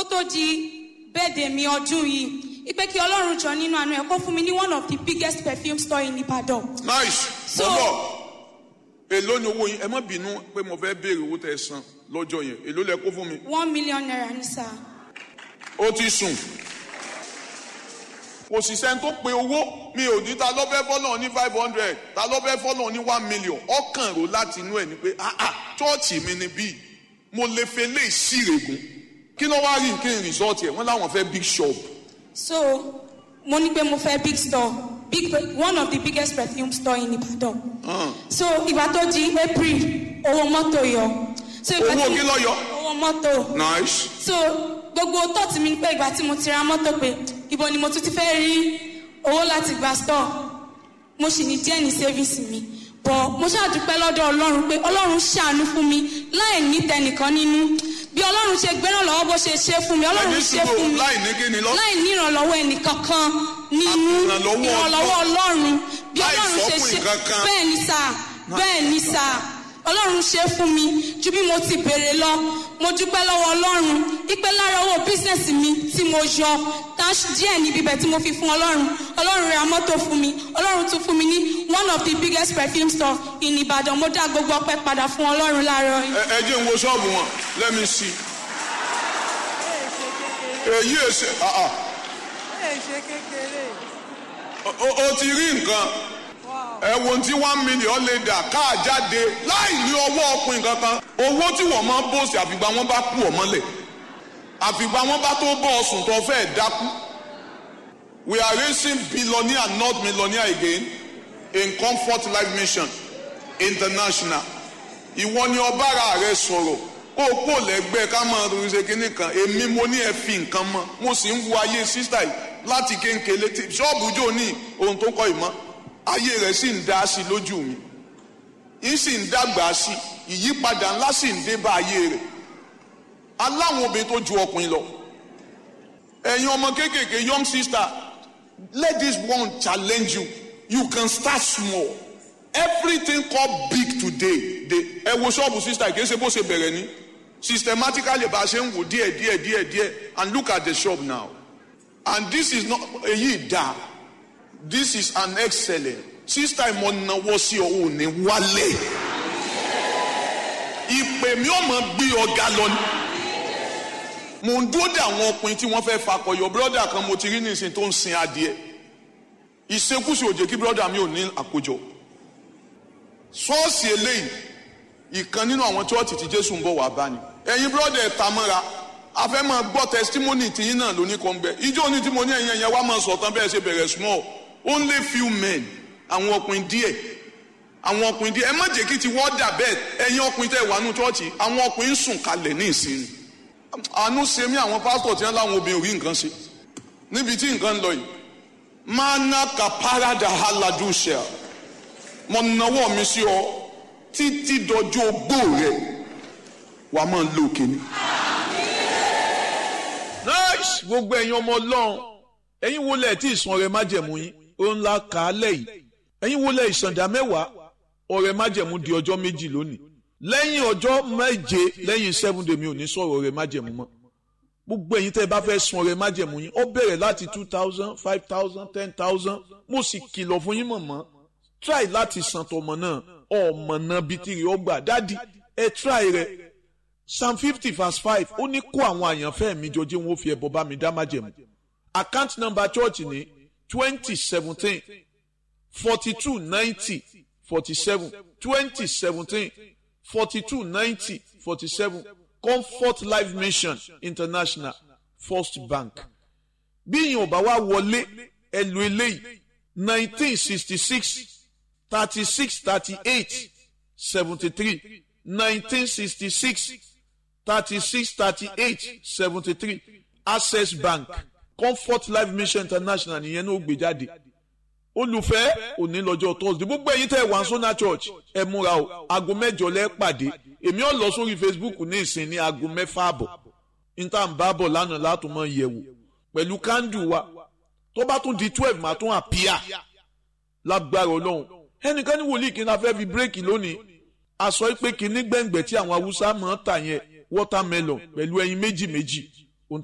kó tó di birthday mi ọdún yìí ipe kí Ọlọ́run jọ nínú àánú ẹ̀ kó fún mi ní one of the biggest perfume store in Ibadan. Nice. So èló ni owó yín? Ẹ má bínú pé mo fẹ́ béèrè owó tẹ́ san lọ́jọ́ yẹn. Èló lẹ kó fún mi? 1 million naira ní sà. Ó ti sùn. Òṣìṣẹ́ tó pe owó mi ò ní ta ló fẹ́ fọ́nà ní 500 ta ló fẹ́ fọ́nà ní 1 million ọkàn rò láti inú ẹ̀ ni pé chọ́ọ̀chì mi ni bíi mo lè fẹ́ lè ṣìrègùn kí ló wá rí nǹkan rìsọ́ọ̀tì ẹ̀ wọ́n láwọn fẹ́ big shop. So mo ní pé mo fẹ́ big store one of the biggest perfume store in Ibadan. So ìgbà tó di April owó mọ́tò yọ. So owó kí ló yọ? Owó mọ́tò. Nice. So gbogbo tọ́ọ̀tì mi pé ìgbà tí mo ti ra mọ́tò pé ibo ni mo tún ti fẹ́ rí owó láti gba store mo sì ní díẹ̀ ní savings mi but mo ṣàdúpẹ́ lọ́dọ̀ Ọlọ́run pé Ọlọ́run ṣàánú fún mi láì ní tẹnìkan nínú bí Ọlọ́run ṣe gbérànlọ́wọ́ bó ṣe ṣe fún mi Ọlọ́run ṣe fún mi láì ní ìrànlọ́wọ́ ẹnìkankan nínú ìrànlọ́wọ́ Ọlọ́run bí Ọlọ́run ṣe ṣe bẹ́ẹ̀ ni sà Ọlọ́run ṣe fún mi ju bí mo ti béèrè lọ mo dúpẹ́ lọ́wọ́ Ọlọ́run ipe lára owó bísínẹ́sì mi tí mo yọ díẹ̀ níbi bẹ̀ tí mo fi fún Ọlọ́run ra mọ́tò fún mi Ọlọ́run tún fún mi ní one of the biggest perfume store in Ibadan mo dá gbogbo ọpẹ́ padà fún Ọlọ́run láàárọ̀ yìí. ẹ jẹ́ n wo ṣọ́ọ̀bù wọn let me see. èyí èsè o ti rí nǹkan ẹ̀wọ̀n tí 1 million lè dà káà jáde láì ní ọwọ́ ọkùnrin kankan owó tí wọ́n máa ń bòsì àfìgbà wọn bá kú ọmọlẹ̀ àfìgbà wọn bá tó bọ́ ọsùn tó fẹ́ dákú. We are raising billionaire not millionaire again in Comfort Life Mission International. Ìwọ ni ọbára rẹ sọ̀rọ̀ kó o kó lẹ́gbẹ́ ká máa ronú ṣe kínní kan èmi mo ní ẹ fi nǹkan mọ́ mo sì ń wo ayé sísá yìí láti kéńkéle tí ṣọ́ọ̀bù jò ní ohun tó kọ́ ìmọ̀ ayé rẹ̀ sì ń dá sí lójú mi ń sì ń dàgbà sí ìyípadà ńlá sì ń dé bá ayé rẹ̀ aláwọn obìnrin tó ju ọkùnrin lọ ẹ̀yin ọmọ kéékèèké young sister let this one challenge you can start small everything called big today ẹ wo ṣọ́ọ̀bù sister kìí ṣe bó ṣe bẹ̀rẹ̀ ní systematically bá a ṣe ń wò díẹ̀ and look at the shop now and this is not èyí dáa. This is an excellent. Sister mo náwó sí ọ ò ní wálé. Ìpè mi ò mọ̀ gbé ọ̀gá lọ ni. Mo ń dúró de àwọn ọkùnrin tí wọ́n fẹ́ fakọyọ. Brọ́dà kan mo ti rí nísìn tó ń sin adìẹ. Ìṣekúṣe òjè kí brọ́dà mi ò ní àkójọ. Ṣọ́ọ̀ṣì eléyìí, ìkan nínú àwọn chọ́ọ̀tì tí Jésù ń bọ̀ wá bá ni. Ẹ̀yin brọ́dà ẹ̀ ta mọ́ra. A fẹ́ máa gbọ́ testimony tìyín náà lóní kan bẹ́ẹ̀. Ijó ní tí mo ní ẹ̀yìn ẹ̀yẹ wá máa sọ̀tàn bẹ́ẹ̀ ṣe bẹ̀rẹ̀ small. Only few men àwọn ọkùnrin díẹ̀ ẹ má jẹ́ kí ti wọ́n dà bẹ́ẹ̀ ẹ̀yin ọkùnrin tẹ́ wà nù chọ́ọ̀chì àwọn ọkùnrin ń sùn kalẹ̀ ní ìsinmi àánú ṣe mí àwọn pásítọ̀ tí wọ́n láwọn obìnrin rí nǹkan ṣe níbi tí nǹkan ń lọ yìí mana kaparada haladusha mo nawọ́ mi sí ọ títí dọjọ́ ogbó rẹ wàá máa lo òkè ni. Nice gbogbo ẹ̀yin ọmọ Ọlọ́run ẹ̀yin wo lẹ̀ tí ìsun ọrẹ májẹ̀mú yín ó ńlá kà á lẹ́yìn ẹ̀yin wo lẹ̀ ìsàndà mẹ́wàá ọrẹ májẹ̀mú di ọjọ́ méjì lónìí lẹ́yìn ọjọ́ méje lẹ́yìn 7 day mi ò ní sọ̀rọ̀ ọrẹ májẹ̀mú mọ́ gbogbo ẹ̀yin tẹ́ ẹ bá fẹ́ sun ọrẹ májẹ̀mú yín ó bẹ̀rẹ̀ láti 2,000 5,000 10,000 mo sì kìlọ̀ fún yín mọ̀mọ́ try láti san tọmọ náà ọmọ náà bíi tìrì ọgbà dádì ẹ try rẹ Psalm 50 verse 5 ó ní kó àwọn àyànfẹ́ mi jọ jẹ́ wọn ó fi ẹbọ bá mi dá májẹ̀mú account number church ní 2017 42 90 47 2017 42 90 47 Comfort Life Mission International First Bank bí ìyẹn ò bá wá wọlé ẹ lo eléyìí 1966 36 38 73 1966 36 38 73 Access Bank Comfort Life Mission International nìyẹn náà gbé jáde olùfẹ́ òní lọ́jọ́ Thursday gbogbo ẹ̀yin tẹ́ wà Sona Church ẹ múra o aago 8 lẹ́ pàdé èmi ò lọ sórí Facebook ní ìsìn ní aago 6 àbọ̀ níta ń bá bọ̀ lánàá látùmọ̀ yẹ̀wò pẹ̀lú kándù wa tó bá tún di 12 máa tún àpíà lágbára Ọlọ́run ẹnìkan ní wòlíì kí n la fẹ́ fi bírèkì lónìí aṣọ ìpè kìíní gbẹ̀ngbẹ̀ tí àwọn Haúsá máa ń tà yẹn watermelon pẹ̀lú ẹyin méjì